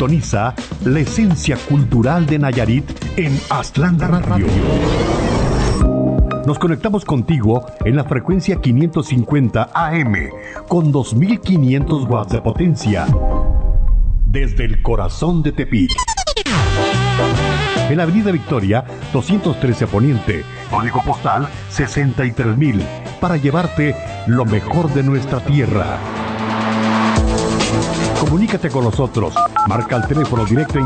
Sintoniza la esencia cultural de Nayarit en Aztlán Radio. Nos conectamos contigo en la frecuencia 550 AM con 2500 watts de potencia desde el corazón de Tepic. En la Avenida Victoria 213 Poniente, código postal 63000, para llevarte lo mejor de nuestra tierra. Comunícate con nosotros. Marca el teléfono directo